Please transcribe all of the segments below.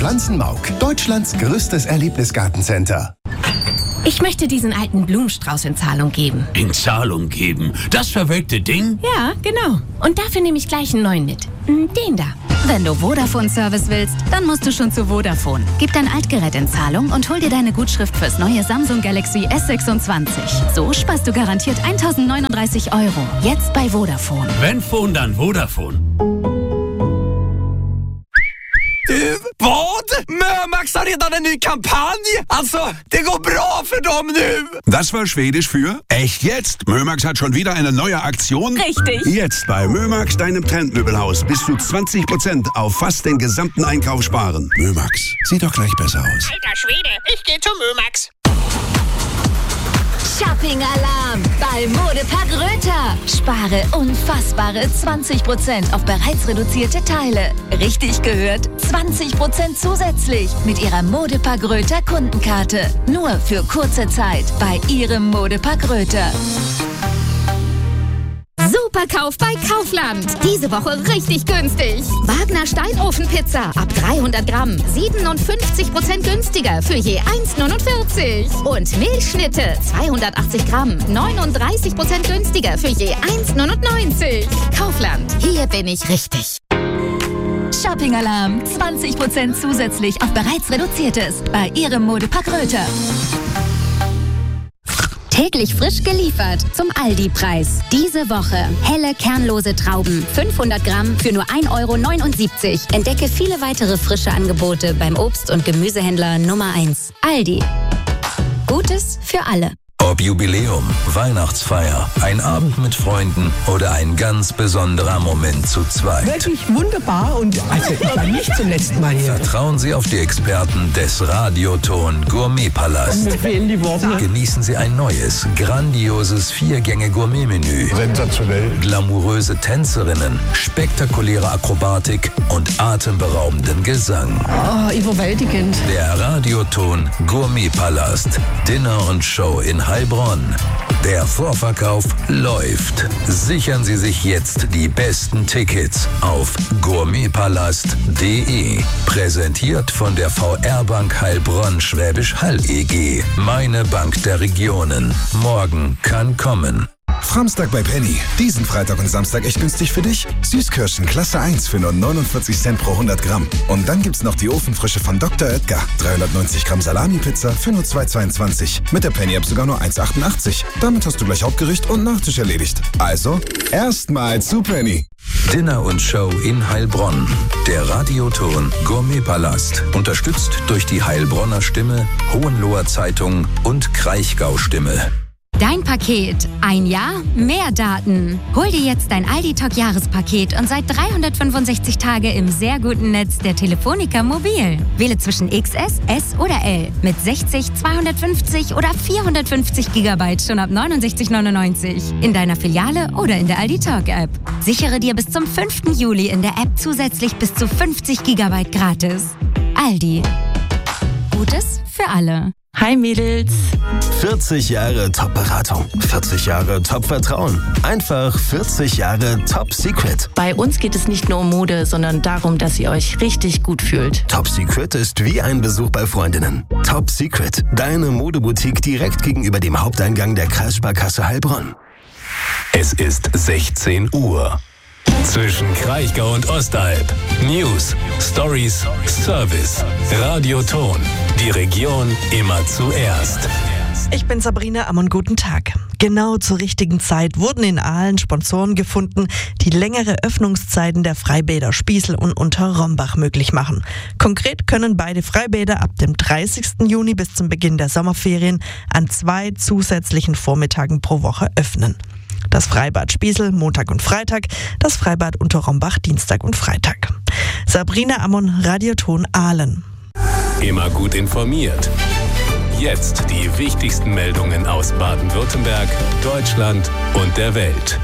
Pflanzenmauk, Deutschlands größtes Erlebnisgartencenter. Ich möchte diesen alten Blumenstrauß in Zahlung geben. In Zahlung geben? Das verwelkte Ding? Ja, genau. Und dafür nehme ich gleich einen neuen mit. Den da. Wenn du Vodafone-Service willst, dann musst du schon zu Vodafone. Gib dein Altgerät in Zahlung und hol dir deine Gutschrift fürs neue Samsung Galaxy S26. So sparst du garantiert 1.039 €. Jetzt bei Vodafone. Wenn Phone, dann Vodafone. Vad? Mömax har redan en ny kampanj! Alltså, det går bra für dem nu! Das war Schwedisch für echt jetzt. Mömax hat schon wieder eine neue Aktion. Richtig. Jetzt bei Mömax, deinem Trendmöbelhaus, bis zu 20% auf fast den gesamten Einkauf sparen. Mömax, sieht doch gleich besser aus. Alter Schwede, ich gehe zu Mömax. Shopping-Alarm bei Modepark Röther. Spare unfassbare 20% auf bereits reduzierte Teile. Richtig gehört, 20% zusätzlich mit Ihrer Modepark Röther Kundenkarte. Nur für kurze Zeit bei Ihrem Modepark Röther. Superkauf bei Kaufland. Diese Woche richtig günstig. Wagner Steinofenpizza ab 300 Gramm. 57% günstiger für je 1,49. Und Milchschnitte 280 Gramm. 39% günstiger für je 1,99. Kaufland. Hier bin ich richtig. Shopping-Alarm. 20% zusätzlich auf bereits reduziertes bei Ihrem Modepark Röther. Täglich frisch geliefert zum Aldi-Preis. Diese Woche helle kernlose Trauben, 500 Gramm für nur 1,79 €. Entdecke viele weitere frische Angebote beim Obst- und Gemüsehändler Nummer 1. Aldi. Gutes für alle. Ob Jubiläum, Weihnachtsfeier, ein Abend mit Freunden oder ein ganz besonderer Moment zu zweit. Wirklich wunderbar und also ich war nicht zum letzten Mal hier. Vertrauen Sie auf die Experten des Radioton Gourmetpalast. Mir fehlen die Worte. Genießen Sie ein neues, grandioses 4-Gänge-Gourmet-Menü. Sensationell. Glamouröse Tänzerinnen, spektakuläre Akrobatik und atemberaubenden Gesang. Oh, überwältigend. Der Radioton Gourmetpalast. Dinner und Show in Heilbronn. Der Vorverkauf läuft. Sichern Sie sich jetzt die besten Tickets auf gourmetpalast.de. Präsentiert von der VR Bank Heilbronn Schwäbisch Hall EG. Meine Bank der Regionen. Morgen kann kommen. Framstag bei Penny. Diesen Freitag und Samstag echt günstig für dich. Süßkirschen Klasse 1 für nur 49 Cent pro 100 Gramm. Und dann gibt's noch die Ofenfrische von Dr. Oetker. 390 Gramm Salami-Pizza für nur 2,22. Mit der Penny-App sogar nur 1,88. Damit hast du gleich Hauptgericht und Nachtisch erledigt. Also, erstmal zu Penny. Dinner und Show in Heilbronn. Der Radioton Gourmetpalast. Unterstützt durch die Heilbronner Stimme, Hohenloher Zeitung und Kraichgau Stimme. Dein Paket. Ein Jahr, mehr Daten. Hol dir jetzt dein Aldi-Talk-Jahrespaket und seit 365 Tage im sehr guten Netz der Telefonica Mobil. Wähle zwischen XS, S oder L mit 60, 250 oder 450 GB schon ab 69,99 € in deiner Filiale oder in der Aldi-Talk-App. Sichere dir bis zum 5. Juli in der App zusätzlich bis zu 50 GB gratis. Aldi. Gutes für alle. Hi Mädels. 40 Jahre Top-Beratung, 40 Jahre Top-Vertrauen, einfach 40 Jahre Top-Secret. Bei uns geht es nicht nur um Mode, sondern darum, dass ihr euch richtig gut fühlt. Top-Secret ist wie ein Besuch bei Freundinnen. Top-Secret, deine Modeboutique direkt gegenüber dem Haupteingang der Kreissparkasse Heilbronn. Es ist 16 Uhr. Zwischen Kraichgau und Ostalb. News, Stories, Service. Radioton. Die Region immer zuerst. Ich bin Sabrina Ammon, guten Tag. Genau zur richtigen Zeit wurden in Aalen Sponsoren gefunden, die längere Öffnungszeiten der Freibäder Spießel und Unterrombach möglich machen. Konkret können beide Freibäder ab dem 30. Juni bis zum Beginn der Sommerferien an 2 zusätzlichen Vormittagen pro Woche öffnen. Das Freibad Spießel Montag und Freitag, das Freibad Unterrombach Dienstag und Freitag. Sabrina Ammon, Radioton Aalen. Immer gut informiert. Jetzt die wichtigsten Meldungen aus Baden-Württemberg, Deutschland und der Welt.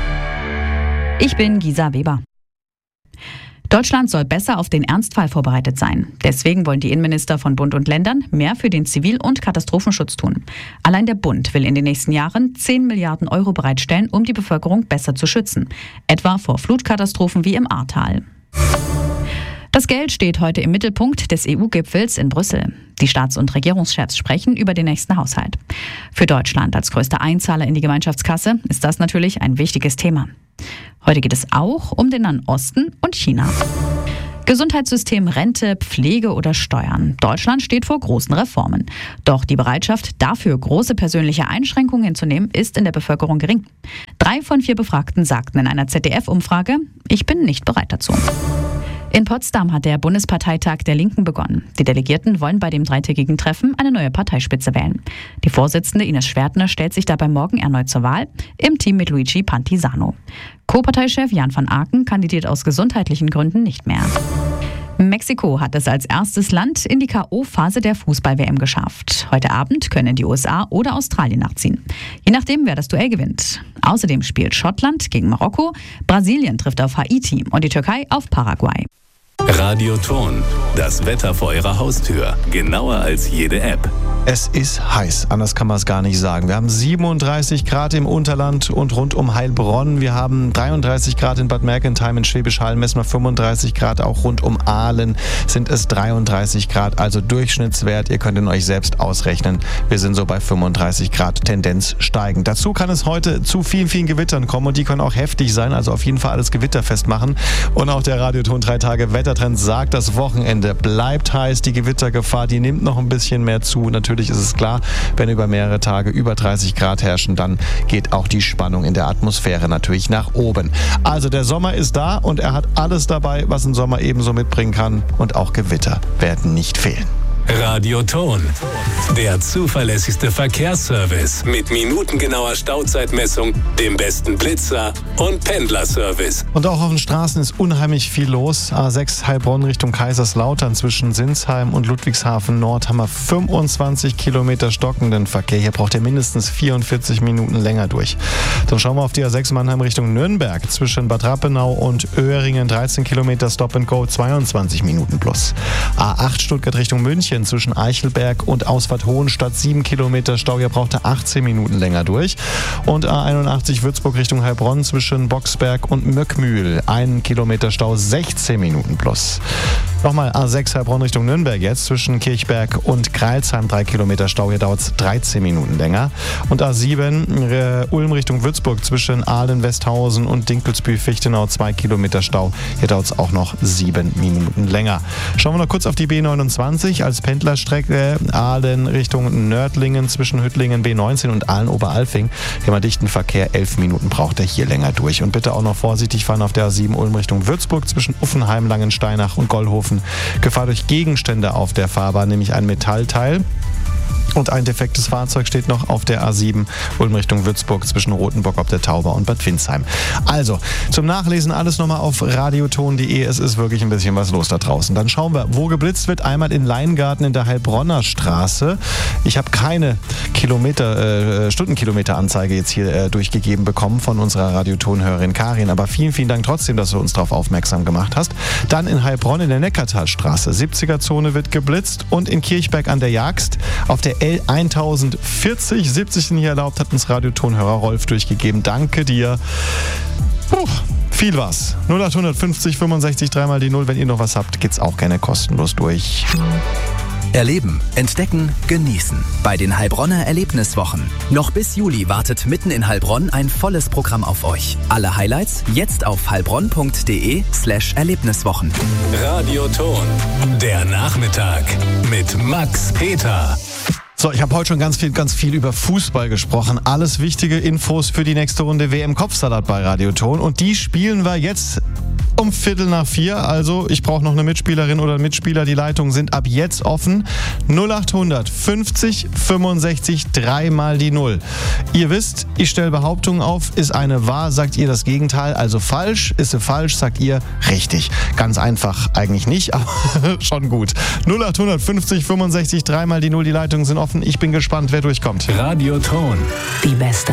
Ich bin Gisa Weber. Deutschland soll besser auf den Ernstfall vorbereitet sein. Deswegen wollen die Innenminister von Bund und Ländern mehr für den Zivil- und Katastrophenschutz tun. Allein der Bund will in den nächsten Jahren 10 Milliarden € bereitstellen, um die Bevölkerung besser zu schützen. Etwa vor Flutkatastrophen wie im Ahrtal. Das Geld steht heute im Mittelpunkt des EU-Gipfels in Brüssel. Die Staats- und Regierungschefs sprechen über den nächsten Haushalt. Für Deutschland als größter Einzahler in die Gemeinschaftskasse ist das natürlich ein wichtiges Thema. Heute geht es auch um den Nahen Osten und China. Gesundheitssystem, Rente, Pflege oder Steuern. Deutschland steht vor großen Reformen. Doch die Bereitschaft, dafür große persönliche Einschränkungen hinzunehmen, ist in der Bevölkerung gering. 3 von 4 Befragten sagten in einer ZDF-Umfrage, ich bin nicht bereit dazu. In Potsdam hat der Bundesparteitag der Linken begonnen. Die Delegierten wollen bei dem dreitägigen Treffen eine neue Parteispitze wählen. Die Vorsitzende Ines Schwertner stellt sich dabei morgen erneut zur Wahl, im Team mit Luigi Pantisano. Co-Parteichef Jan van Aken kandidiert aus gesundheitlichen Gründen nicht mehr. Mexiko hat es als erstes Land in die K.O.-Phase der Fußball-WM geschafft. Heute Abend können die USA oder Australien nachziehen. Je nachdem, wer das Duell gewinnt. Außerdem spielt Schottland gegen Marokko, Brasilien trifft auf Haiti und die Türkei auf Paraguay. Radioton, das Wetter vor Ihrer Haustür. Genauer als jede App. Es ist heiß, anders kann man es gar nicht sagen. Wir haben 37 Grad im Unterland und rund um Heilbronn. Wir haben 33 Grad in Bad Mergentheim, in Schwäbisch Hall messen wir 35 Grad. Auch rund um Aalen sind es 33 Grad, also Durchschnittswert. Ihr könnt ihn euch selbst ausrechnen. Wir sind so bei 35 Grad, Tendenz steigend. Dazu kann es heute zu vielen Gewittern kommen und die können auch heftig sein. Also auf jeden Fall alles gewitterfest machen. Und auch der Radioton 3 Tage Wettertrend sagt, das Wochenende bleibt heiß. Die Gewittergefahr, die nimmt noch ein bisschen mehr zu. Natürlich ist es klar, wenn über mehrere Tage über 30 Grad herrschen, dann geht auch die Spannung in der Atmosphäre natürlich nach oben. Also der Sommer ist da und er hat alles dabei, was ein Sommer ebenso mitbringen kann. Und auch Gewitter werden nicht fehlen. Radioton, der zuverlässigste Verkehrsservice mit minutengenauer Stauzeitmessung, dem besten Blitzer und Pendlerservice. Und auch auf den Straßen ist unheimlich viel los. A6 Heilbronn Richtung Kaiserslautern zwischen Sinsheim und Ludwigshafen Nord haben wir 25 Kilometer stockenden Verkehr. Hier braucht ihr mindestens 44 Minuten länger durch. Dann schauen wir auf die A6 Mannheim Richtung Nürnberg zwischen Bad Rappenau und Öhringen 13 Kilometer Stop and Go, 22 Minuten plus. A8 Stuttgart Richtung München zwischen Eichelberg und Ausfahrt Hohenstadt 7 Kilometer Stau, hier braucht er 18 Minuten länger durch. Und A81 Würzburg Richtung Heilbronn zwischen Boxberg und Möckmühl 1 Kilometer Stau, 16 Minuten plus. Nochmal A6 Heilbronn Richtung Nürnberg jetzt zwischen Kirchberg und Greilsheim 3 Kilometer Stau, hier dauert es 13 Minuten länger. Und A7 Ulm Richtung Würzburg zwischen Aalen, Westhausen und Dinkelsbühl-Fichtenau 2 Kilometer Stau, hier dauert es auch noch 7 Minuten länger. Schauen wir noch kurz auf die B29 als Pendlerstrecke Aalen Richtung Nördlingen zwischen Hüttlingen B19 und Aalen-Oberalfing. Hier mal dichten Verkehr, 11 Minuten braucht er hier länger durch. Und bitte auch noch vorsichtig fahren auf der A7 Ulm Richtung Würzburg zwischen Uffenheim, Langensteinach und Gollhofen. Gefahr durch Gegenstände auf der Fahrbahn, nämlich ein Metallteil. Und ein defektes Fahrzeug steht noch auf der A7 Ulm Richtung Würzburg zwischen Rotenburg ob der Tauber und Bad Windsheim. Also, zum Nachlesen alles nochmal auf radioton.de. Es ist wirklich ein bisschen was los da draußen. Dann schauen wir, wo geblitzt wird. Einmal in Leingarten in der Heilbronner Straße. Ich habe keine Stundenkilometeranzeige jetzt hier durchgegeben bekommen von unserer Radioton-Hörerin Karin. Aber vielen Dank trotzdem, dass du uns darauf aufmerksam gemacht hast. Dann in Heilbronn in der Neckartalstraße. 70er-Zone wird geblitzt. Und in Kirchberg an der Jagst auf der L1040, 70 sind hier erlaubt, hat uns Radiotonhörer Rolf durchgegeben. Danke dir. Viel was. 0850 65 3 die 0. Wenn ihr noch was habt, geht's auch gerne kostenlos durch. Erleben, entdecken, genießen. Bei den Heilbronner Erlebniswochen. Noch bis Juli wartet mitten in Heilbronn ein volles Programm auf euch. Alle Highlights jetzt auf heilbronn.de/Erlebniswochen. Radioton, der Nachmittag mit Max Peter. So, ich habe heute schon ganz viel über Fußball gesprochen. Alles wichtige Infos für die nächste Runde WM-Kopfsalat bei Radioton. Und die spielen wir jetzt um 3:15. Also, ich brauche noch eine Mitspielerin oder einen Mitspieler. Die Leitungen sind ab jetzt offen. 0800 50 65 3 mal die 0. Ihr wisst, ich stelle Behauptungen auf. Ist eine wahr, sagt ihr das Gegenteil. Also falsch. Ist sie falsch, sagt ihr richtig. Ganz einfach eigentlich nicht, aber schon gut. 0800 50 65 3 mal die 0. Die Leitungen sind offen. Ich bin gespannt, wer durchkommt. Radioton. Die beste